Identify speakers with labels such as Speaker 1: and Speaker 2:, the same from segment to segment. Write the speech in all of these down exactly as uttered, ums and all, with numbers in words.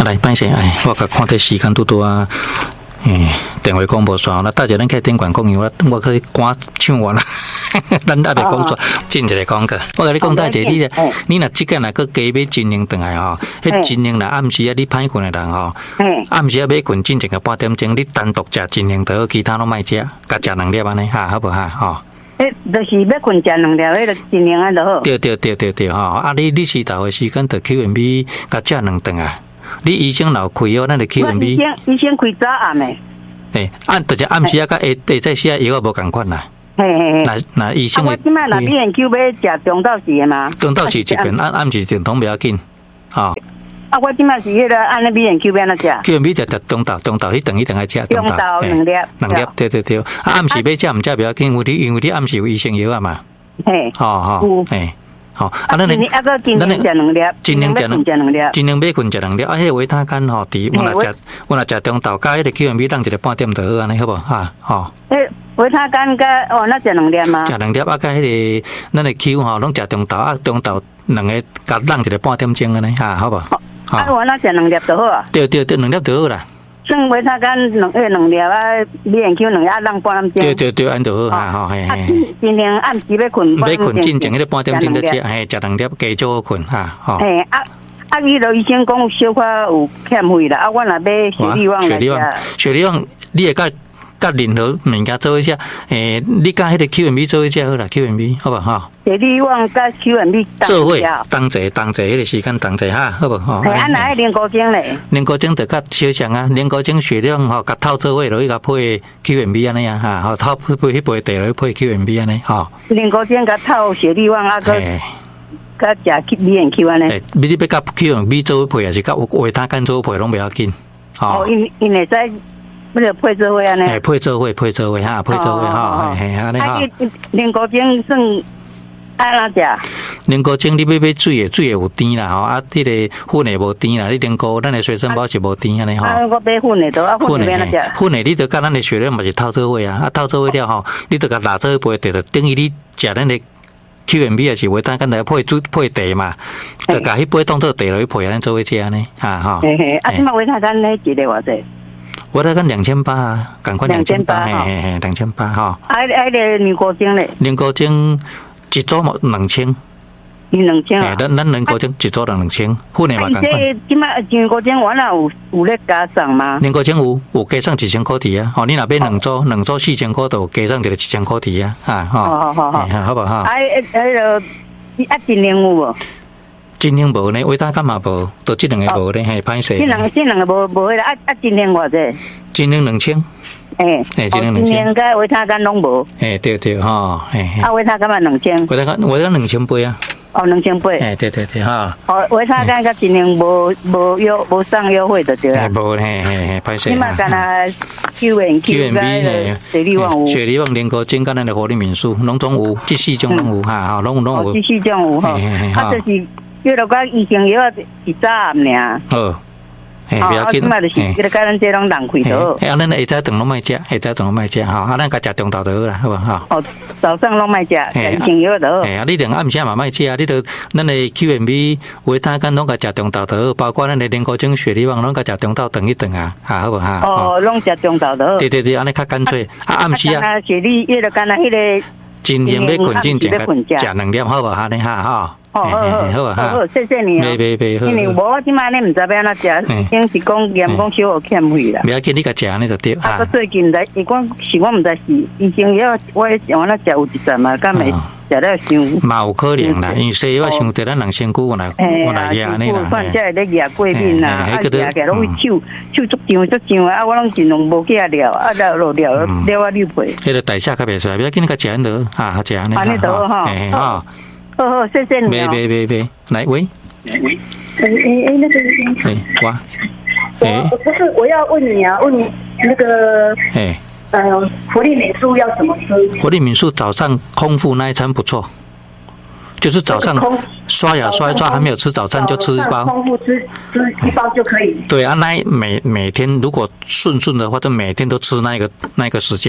Speaker 1: 啊，来，歹势，哎，我甲看这时间拄拄啊，诶、欸，电话讲无煞，那大家咱开电管讲样，我我去赶唱完啦，咱还袂讲煞，进一个讲个，我甲你讲大姐，你你若即间若搁加买金龙转来吼，迄金龙若暗时啊，你歹困的人吼，暗时啊买困进一个半点钟，你单独食金龙就好，其他拢莫食，甲食两粒安尼哈，好无哈吼？
Speaker 2: 诶，就是要困食两粒，迄个金龙啊就好。对
Speaker 1: 对对对对吼，啊你你洗头的时间就 Q M B 甲食两顿啊。你医生老开哦，咱就 Q M B。
Speaker 2: 医生医生开早暗的。
Speaker 1: 诶，按就是暗时啊，甲下下早时啊药啊无共款啦。
Speaker 2: 嘿嘿嘿。
Speaker 1: 那那医生。
Speaker 2: 啊，我即摆若 B N Q 要食中昼时的嘛。
Speaker 1: 中昼时一片，暗暗时电筒不要紧，吼。
Speaker 2: 啊，我即摆是迄个按那 B N Q 要安怎食
Speaker 1: ？Q M B 就食中昼，中昼迄顿一定爱食
Speaker 2: 中昼两粒。
Speaker 1: 两粒，对对对。啊，暗时要食毋食不要紧，因为你因为你暗时有医生药啊嘛。
Speaker 2: 嘿。
Speaker 1: 吼吼，嘿。吼，
Speaker 2: 啊，咱你啊个尽量食两粒，尽量食两粒，
Speaker 1: 尽量买困食两粒。啊，迄个维他干吼，伫我若食，我若食中昼加迄个 Q M B， 当一个半点就好安尼，好无哈？吼。
Speaker 2: 诶，维他干加哦，那食两粒吗？
Speaker 1: 食两粒啊，加迄个咱的 Q 吼，拢食中昼啊，中昼两个加当一个半点钟安尼哈，好无？
Speaker 2: 啊，我那食两粒就好啊。
Speaker 1: 对对对，两粒就好啦。
Speaker 2: 算维他干两诶两粒啊 ，B N Q 两粒啊，当半点钟。
Speaker 1: 对对对，安就好哈，吼嘿
Speaker 2: 嘿。尽量暗时要困，
Speaker 1: 要困进前迄个半点钟才食，嘿，食两粒加足好困哈，吼。
Speaker 2: 嘿啊啊，伊个医生讲小可有欠费啦，啊，我若买雪利旺来食。
Speaker 1: 雪利旺，你会甲甲任何物件做一下，诶，你甲迄个 Q M B 做一下好啦 ，Q M B 好不好？
Speaker 2: 雪利旺甲 Q M B
Speaker 1: 做伙，同齐同齐迄个时间同齐哈，好不好？
Speaker 2: 嘿，啊，那爱零高精咧？
Speaker 1: 零高精就较小像啊，零高精雪利旺吼，甲套做伙落去甲配 Q M B 安尼啊，哈，吼套配配迄杯茶落去配 Q M B 安尼，吼。
Speaker 2: 零高精甲套雪利旺啊个。甲食 B N Q 安尼，
Speaker 1: 诶，你你要甲 Q M B 做配，还是甲维他干做配，拢不要紧。
Speaker 2: 哦，因因会使，不是配做伙安尼。
Speaker 1: 诶，配做伙，配做伙哈，配做伙哈，嘿嘿，安尼哈。
Speaker 2: 零高精算安怎食？
Speaker 1: 零高精你要买水的，水的有甜啦吼，啊，迄个粉的无甜啦，你零高咱的随身包是无甜安尼吼。
Speaker 2: 啊，我买粉的都啊，粉的安怎食？
Speaker 1: 粉的你着甲咱的血量嘛是套做伙啊，啊套做伙了吼，你着甲拿做杯，就着等于你食咱的。Q M B 也是维他干来配煮配茶嘛，就甲迄杯当做茶落去配安做伙食安尼，哈吼。
Speaker 2: 嘿嘿，啊，即马维他干咧一个偌济？
Speaker 1: 维他干两千八啊，共款两千八，嘿嘿嘿，两千八吼。
Speaker 2: 啊啊，个牛高精咧？
Speaker 1: 牛高精一组嘛两千。
Speaker 2: 两千啊！
Speaker 1: 咱咱人高精一组两两千，粉的嘛共款。
Speaker 2: 即即马牛高精原来有有咧加送吗？
Speaker 1: 牛高精有有加送一千块钱啊！哦，你若买两组，两组四千块，就加送一个一千块钱啊！啊，吼，
Speaker 2: 好好好，
Speaker 1: 好不好？
Speaker 2: 啊，迄个啊，金龙有无？
Speaker 1: 金龙无呢，维他干嘛无？就这两个无呢，嘿，歹势。
Speaker 2: 这两个这两个无无啦，啊啊，金龙偌济？
Speaker 1: 金龙两千。
Speaker 2: 诶，
Speaker 1: 诶，金龙两千。
Speaker 2: 金龙甲维他干拢无。
Speaker 1: 诶，对对吼，嘿。
Speaker 2: 啊，维他干嘛两千？
Speaker 1: 维他干维他两千杯啊。
Speaker 2: 哦，两千八。
Speaker 1: 哎，对对对哈。
Speaker 2: 哦，维他干甲尽量无无优无上优惠就对啦。
Speaker 1: 无嘿嘿嘿，歹势。
Speaker 2: 你嘛干那 Q M Q 甲雪利旺有。
Speaker 1: 雪利旺、零高精甲咱的活力民宿，拢总有，这四种拢有哈，哈，拢拢有。
Speaker 2: 这四种有吼。啊，就是叫做甲医生药一早暗尔。好。
Speaker 1: 哎，不要紧。
Speaker 2: 啊，就是这个甲咱这拢人开到。
Speaker 1: 哎，啊，咱下早顿拢莫食，下早顿拢莫食哈，啊，咱甲食中昼就好啦，好不好？
Speaker 2: 哦，早上拢莫食，医生药就好。
Speaker 1: 哎，啊，你连暗时嘛莫食啊，你着咱的 Q M B 维他干拢甲食中昼就好，包括咱的零高精、雪利旺拢甲食中昼顿一顿啊，啊，好不好？
Speaker 2: 哦，拢食中昼就好。
Speaker 1: 对对对，安尼较干脆。啊，暗时啊。
Speaker 2: 啊，雪利叶就干那迄个。
Speaker 1: 尽量要困进前，食两粒好不好？安尼哈吼。
Speaker 2: 哦，好啊，好好，谢谢你哦。
Speaker 1: 别别别，
Speaker 2: 因为无我即摆咧，唔知要安怎食，因是讲嫌讲小有欠费啦。
Speaker 1: 不要紧，你甲食安尼就对。
Speaker 2: 啊，我最近在，伊讲是我唔知是医生药，我我那食有一阵嘛，敢会食了伤。
Speaker 1: 嘛有可能啦，因为西药伤对咱人身躯，我来我来压安尼啦。
Speaker 2: 反正会咧压过敏啦，啊，压起来拢会手手足痒足痒啊，我拢尽量无去啊了，啊了落了了啊溜皮。
Speaker 1: 迄个代谢较袂出来，不要紧，你甲食安得啊，食安尼。
Speaker 2: 安尼得哈。
Speaker 1: 好。
Speaker 2: 好好，谢谢你。
Speaker 1: 别别别别，来喂。
Speaker 2: 喂。哎哎哎，那个。
Speaker 1: 哎，我。
Speaker 2: 我我不是，我要问你啊，问你那个。
Speaker 1: 哎。
Speaker 2: 呃，活力美素要怎么吃？
Speaker 1: 活力美素早上空腹那一餐不错，就是早上刷牙刷一刷，还没有吃早餐就吃一包。
Speaker 2: 空腹吃吃一包就可以。
Speaker 1: 对啊，那每每天如果顺顺的话，就每天都吃那个那个时间。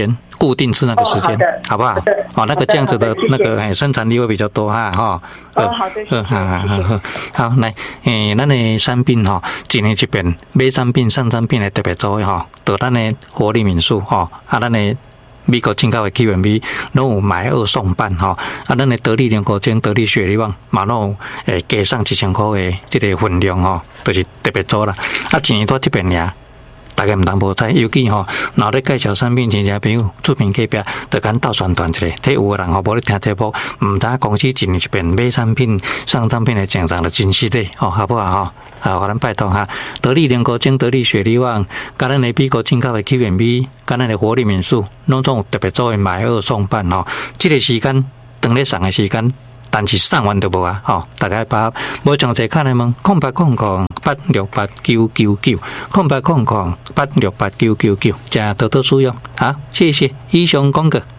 Speaker 1: 固定是那个时间，哦、好, 好不好？哦，那个这样子的那个哎生产力会比较多哈哈。
Speaker 2: 哦，好的，
Speaker 1: 嗯，好好好好，好来，诶，咱的产品吼，一年一遍买产品、上产品的特别做吼，到咱的活力民宿吼，啊，咱的美国进口的起源米，拢有买二送半吼，啊，咱的得力莲果精、得力雪梨旺，嘛拢有诶加上一千块的这个分量吼，就是特别做啦。啊，一年多这边尔。大家唔当无知，尤其吼，若咧介绍产品，亲戚朋友出面隔壁，就敢倒宣传一下。睇有个人吼，无咧听节目，唔知公司一年一遍买产品、上产品的奖赏的真实的，吼，好不好吼？啊，我咱拜托哈，得力莲果精、得力雪梨旺，甲咱的美国进口的起源米，甲咱的活力民宿，拢总有特别做的买二送半吼。这个时间，等咧送的时间。但是送完都无啊！吼，大家把无详细看的问空八空空八六八九九九，空八空空八六八九九九，加多多使用。好，谢谢以上讲过。